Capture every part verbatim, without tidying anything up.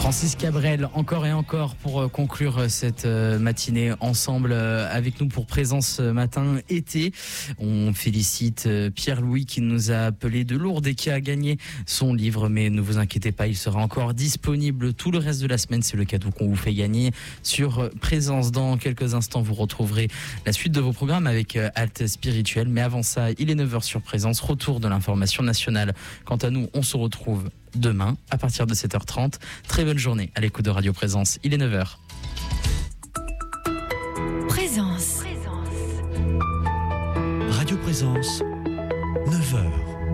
Francis Cabrel, encore et encore pour conclure cette matinée ensemble avec nous pour Présence Matin été. On félicite Pierre-Louis qui nous a appelé de Lourdes et qui a gagné son livre, mais ne vous inquiétez pas, il sera encore disponible tout le reste de la semaine. C'est le cadeau qu'on vous fait gagner sur Présence. Dans quelques instants, vous retrouverez la suite de vos programmes avec Halte Spirituelle, mais avant ça, il est neuf heures sur Présence, retour de l'information nationale. Quant à nous, on se retrouve demain à partir de sept heures trente. Très bonne journée à l'écoute de Radio Présence. Il est neuf heures. Présence. Radio Présence, neuf heures.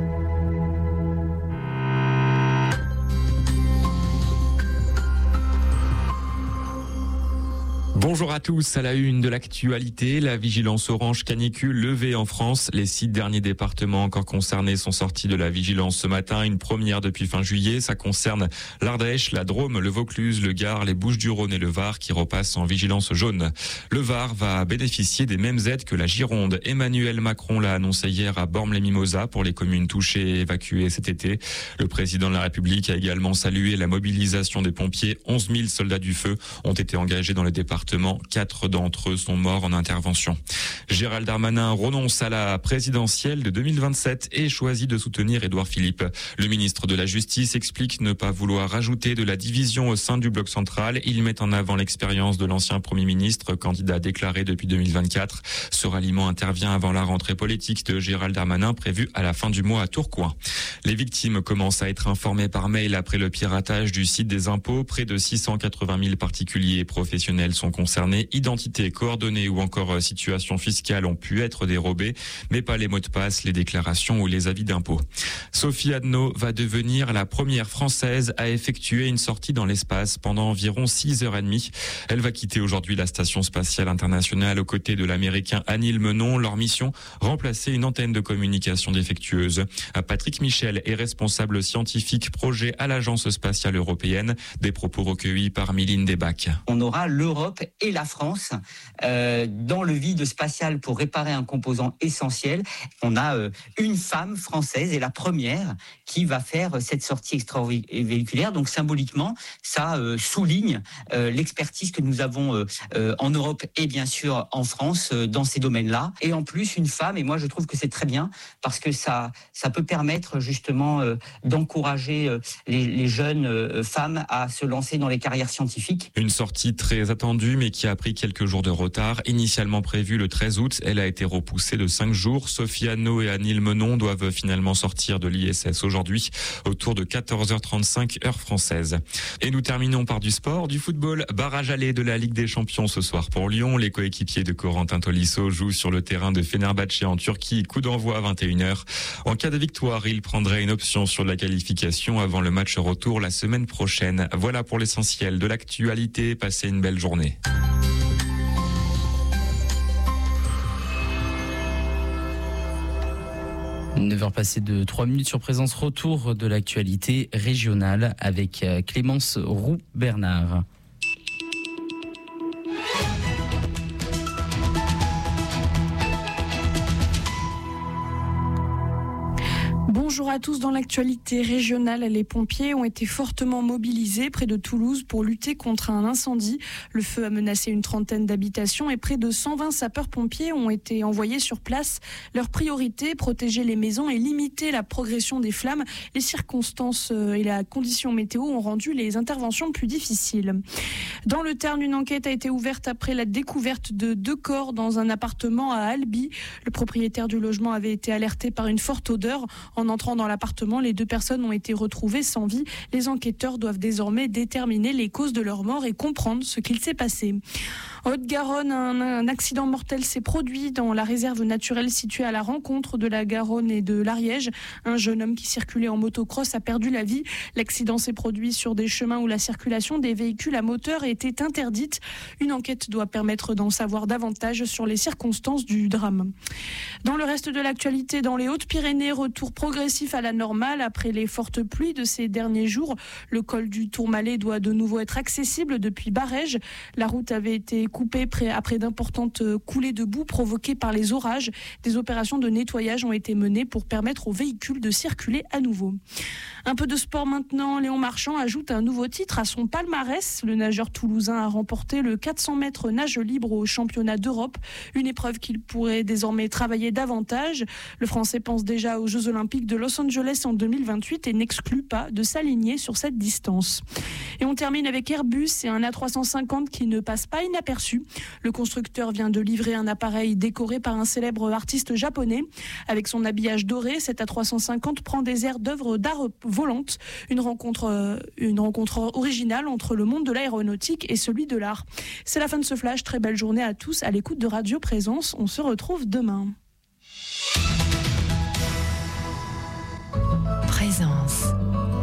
Bonjour à tous, à la une de l'actualité, la vigilance orange canicule levée en France. Les six derniers départements encore concernés sont sortis de la vigilance ce matin, une première depuis fin juillet. Ça concerne l'Ardèche, la Drôme, le Vaucluse, le Gard, les Bouches-du-Rhône et le Var qui repassent en vigilance jaune. Le Var va bénéficier des mêmes aides que la Gironde. Emmanuel Macron l'a annoncé hier à Bormes-les-Mimosas pour les communes touchées et évacuées cet été. Le président de la République a également salué la mobilisation des pompiers. onze mille soldats du feu ont été engagés dans le département. Quatre d'entre eux sont morts en intervention. Gérald Darmanin renonce à la présidentielle de deux mille vingt-sept et choisit de soutenir Édouard Philippe. Le ministre de la Justice explique ne pas vouloir rajouter de la division au sein du bloc central. Il met en avant l'expérience de l'ancien Premier ministre, candidat déclaré depuis deux mille vingt-quatre. Ce ralliement intervient avant la rentrée politique de Gérald Darmanin prévue à la fin du mois à Tourcoing. Les victimes commencent à être informées par mail après le piratage du site des impôts. Près de six cent quatre-vingt mille particuliers et professionnels sont concernés. Identité, coordonnées ou encore situation fiscale ont pu être dérobées, mais pas les mots de passe, les déclarations ou les avis d'impôt. Sophie Adno va devenir la première Française à effectuer une sortie dans l'espace pendant environ six heures trente. Elle va quitter aujourd'hui la Station spatiale internationale aux côtés de l'Américain Anil Menon. Leur mission, remplacer une antenne de communication défectueuse. Patrick Michel est responsable scientifique projet à l'Agence spatiale européenne. Des propos recueillis par Mylène Debac. On aura l'Europe et la France euh, dans le vide spatial pour réparer un composant essentiel. On a euh, une femme française et la première qui va faire cette sortie extravéhiculaire. Donc symboliquement, ça euh, souligne euh, l'expertise que nous avons euh, euh, en Europe et bien sûr en France euh, dans ces domaines-là. Et en plus, une femme, et moi je trouve que c'est très bien parce que ça, ça peut permettre justement euh, d'encourager euh, les, les jeunes euh, femmes à se lancer dans les carrières scientifiques. Une sortie très attendue, mais qui a pris quelques jours de retard. Initialement prévue le treize août, elle a été repoussée de cinq jours. Sophie Adno et Anil Menon doivent finalement sortir de l'I S S aujourd'hui, autour de quatorze heures trente-cinq heure française. Et nous terminons par du sport, du football. Barrage aller de la Ligue des Champions ce soir pour Lyon. Les coéquipiers de Corentin Tolisso jouent sur le terrain de Fenerbahçe en Turquie. Coup d'envoi à vingt et une heures. En cas de victoire, il prendrait une option sur la qualification avant le match retour la semaine prochaine. Voilà pour l'essentiel de l'actualité. Passez une belle journée. neuf heures passées de trois minutes sur Présence, retour de l'actualité régionale avec Clémence Roux-Bernard. Bonjour à tous. Dans l'actualité régionale, les pompiers ont été fortement mobilisés près de Toulouse pour lutter contre un incendie. Le feu a menacé une trentaine d'habitations et près de cent vingt sapeurs-pompiers ont été envoyés sur place. Leur priorité, protéger les maisons et limiter la progression des flammes. Les circonstances et la condition météo ont rendu les interventions plus difficiles. Dans le Tarn, une enquête a été ouverte après la découverte de deux corps dans un appartement à Albi. Le propriétaire du logement avait été alerté par une forte odeur. En entrant dans l'appartement, les deux personnes ont été retrouvées sans vie. Les enquêteurs doivent désormais déterminer les causes de leur mort et comprendre ce qu'il s'est passé. En Haute-Garonne, un, un accident mortel s'est produit dans la réserve naturelle située à la rencontre de la Garonne et de l'Ariège. Un jeune homme qui circulait en motocross a perdu la vie. L'accident s'est produit sur des chemins où la circulation des véhicules à moteur était interdite. Une enquête doit permettre d'en savoir davantage sur les circonstances du drame. Dans le reste de l'actualité, dans les Hautes-Pyrénées, retour progressif progressif à la normale après les fortes pluies de ces derniers jours. Le col du Tourmalet doit de nouveau être accessible depuis Barèges. La route avait été coupée après d'importantes coulées de boue provoquées par les orages. Des opérations de nettoyage ont été menées pour permettre aux véhicules de circuler à nouveau. Un peu de sport maintenant. Léon Marchand ajoute un nouveau titre à son palmarès. Le nageur toulousain a remporté le quatre cents mètres nage libre au championnat d'Europe. Une épreuve qu'il pourrait désormais travailler davantage. Le Français pense déjà aux Jeux Olympiques de Los Angeles en deux mille vingt-huit et n'exclut pas de s'aligner sur cette distance. Et on termine avec Airbus et un A trois cent cinquante qui ne passe pas inaperçu. Le constructeur vient de livrer un appareil décoré par un célèbre artiste japonais. Avec son habillage doré, cet A trois cent cinquante prend des airs d'œuvres d'art volante. Une rencontre, une rencontre originale entre le monde de l'aéronautique et celui de l'art. C'est la fin de ce flash. Très belle journée à tous à l'écoute de Radio Présence. On se retrouve demain. Présence.